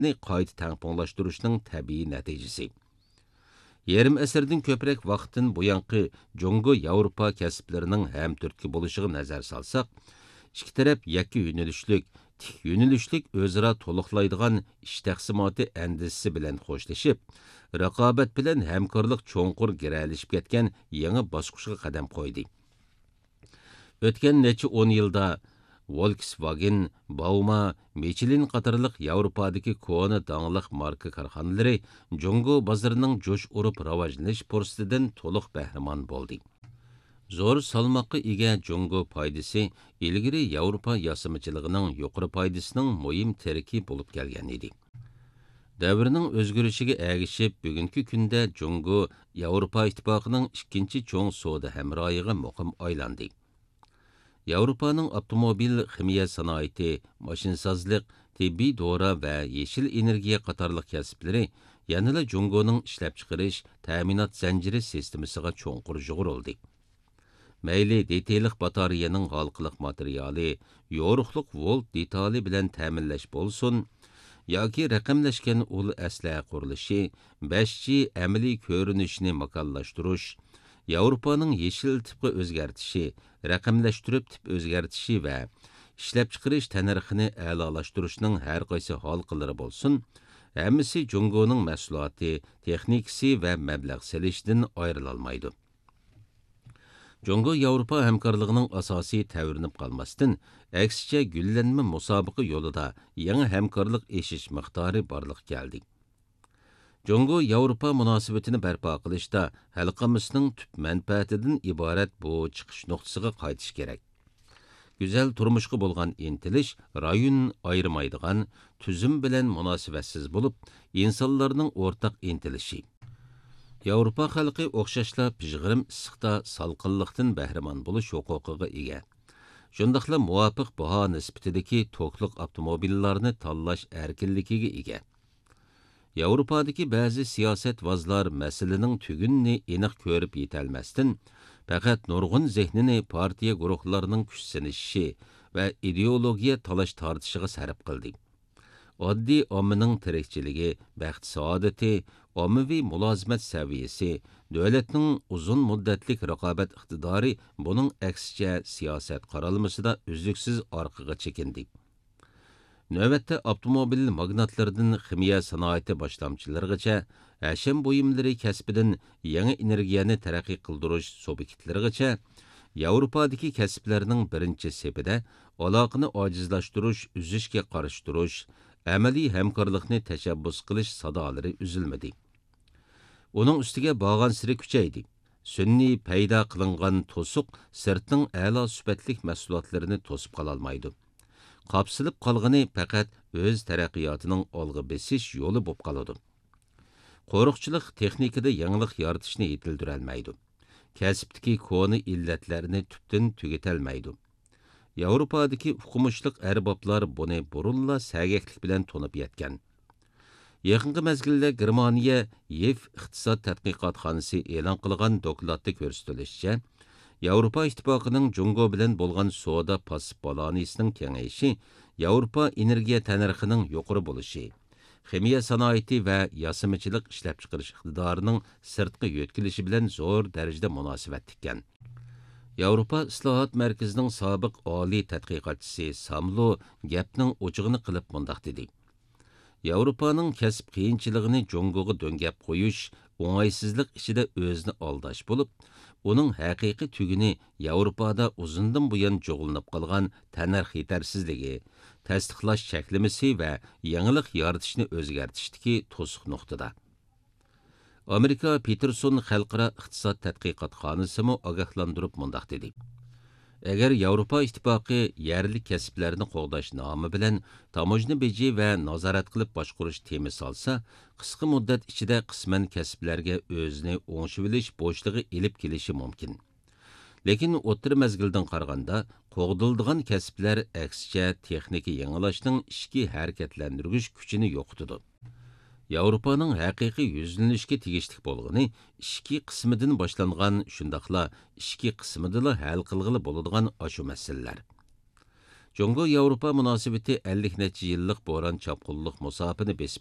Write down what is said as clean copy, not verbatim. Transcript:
raqobatni qayta tangpunglashtirishning tabiiy natijasi. Yarım əsrdən köprək vaqtdan buyanqı Jongo-Yevropa kəsblərinin həm türtki buluşuğa nəzər salsaq, ikki tərəf yakki yönəlişlik, tik yönəlişlik özara toluqlaydigan iş təqsimatı əndisi bilan xoşlaşıb, raqobat bilan həmkarlıq çoğunqur girəlişib ketgan yangi bosqichga qadam qo'ydi. O'tgan necha 10 yilda Volkswagen, Bauma, Michelin qatorliq Yevropadagi ko'na dangliq marka korxonalari Jongo bozorining jo'sh urib rivojlanish fursatidan to'liq bahramand bo'ldi. Zo'r salmoqqa ega Jongo foydasi ilgari Yevropa yasamichiligining yuqori foydasining muhim terki bo'lib kelgan edi. Davrning o'zgarishiga ergishib, bugungi kunda Jongo Yevropa ittifoqining ikkinchi cho'ng savdo hamrohiga muqim aylandi. Yevropaning avtomobil, ximiya sanoati, mashinsozlik, tibbiy dora va yeshil energiya qatorliq kasblari yanada Jongoning ishlab chiqarish ta'minot zanjiri sistemasiga cho'nqur jug'urildi. Mayli detayliq batareyaning halqiliq materiali, yo'riqliq volt detali bilan ta'minlash bo'lsin, yoki raqamlashgan ul asliha qurilishi, 5G amaliy ko'rinishni makonlashtirish, Yevropaning yeshil tipga o'zgartishi, raqamlashtirib tip o'zgartishi va ishlab chiqarish tanarxini a'lolashtirishning har qaysi halqalari bo'lsin, hammasi Jongoning mahsuloti, texnikasi va mablag' selishdan ayrilolmaydi. Jongo Yevropa hamkorligining asosiy tavrinib qolmasdan, aksicha gullanma musobaqa yo'lida yangi hamkorlik eshish miqdori borliq keldi. Jongo Yevropa munosabatini barpo qilishda xalqimizning tub manfaatidan iborat bu chiqish nuqtasiga qaytish kerak. Güzel turmushga bo'lgan intilish rayon ayirmaydigan tuzum bilan munosabatsiz bo'lib, insonlarning o'rtaq intilishi. Yevropa xalqi o'xshashla pijg'irim issiqda salqinlikdan bahramand bo'lish huquqiga ega. Shundaqla muvofiq baho nisbatidagi to'qliq avtomobillarni tanlash erkinligiga ega. Yevropadagi ba'zi siyosat vazlar masalaning tugunni aniq ko'rib yetolmasdan, faqat nurg'un zehnini partiya guruhlarining kuch sinishi va ideologiya talash tortishiga sarf qildi. Oddiy ommaning tirikchiligi, baxt saodati, ommaviy mulozimat saviyasi, davlatning uzun muddatlik raqobat iqtidori buning aksicha siyosat qaralmasida uzluksiz orqaga chekindi. Növbətdə avtomobil magnatlaridan ximiya sanoati boshlamchilarigacha, asham buyumlari kasbidan yangi energiyani taraqqiy qildirish subyektlarigacha, Yevropadagi kasblarning birinchi sepida aloqani ojizlashtirish, uzishga qarshi turish, amaliy hamkorlikni tashabbus qilish sadolari uzilmadi. Uning ustiga borgan siri kuchaydi. Sunniy paydo qilingan to'siq sirtning a'lo sifatli mahsulotlarini to'sib qololmaydi. Qapsilib qolgani faqat o'z taraqqiyotining olg'a besish yo'li bo'lib qoladi. Qo'riqchilik texnikada yangilik yaratishni yetildirolmaydi. Kasbdagi ko'ni illatlarni tubdan tugatalmaydi. Yevropadagi hukumchilik arboblar buni burunla sagaklik bilan to'nib yetgan. Yaqinqi mezgilda Germaniya YEF iqtisod tadqiqotxonasi e'lon qilgan dokladda ko'rsatilishicha, Yevropa ittifoqining Jongo bilan bo'lgan savdo pasib balanisining kengayishi, Yevropa energiya tanarxining yuqori bo'lishi, ximiya sanoati va yasamichilik ishlab chiqarish iqtidorining sirtqi yo'tkilishi bilan zo'r darajada munosabat tikkan. Yevropa islohot markazining sobiq oliy tadqiqotchisi Samlo gapning o'chig'ini qilib mundaq dedi. Yevropaning kasb qiyinchiligini Jongoga do'ngab qo'yish, o'ng'aysizlik ichida o'zini aldash bo'lib, uning haqiqiy tuguni Yevropada uzundan buyon jo'g'ilib qolgan tanarx yetarsizligi, tasdiqlash cheklimasi va yangilik yaratishni o'zgartishdagi to'siq nuqtada. Amerika Peterson xalqaro iqtisod tadqiqotxonasi ogohlantirib mundaq dedi. Agar Yevropa ittifoqi yerlik kasblarni qo'g'dash nomi bilan tamojni beji va nazorat qilib boshqarish temi solsa, qisqa muddat ichida qisman kasblarga o'zini o'ngishib olish bo'shlig'i elib kelishi mumkin. Lekin o'tir mezgildan qaraganda, qo'g'dildigan kasblar aksicha texnika yangilashning ishki harakatlantirgich kuchini yo'qotadi. Yevropaning haqiqiy yuzlanishga tegishli bo'lgani ishki qismidan boshlangan, shundaqla ishki qismidala hal qilg'ili bo'ladigan ashu masalalar. Жоңго Yevropa münasibeti 50 neçə yıllık boran çapqınlıq musafini besip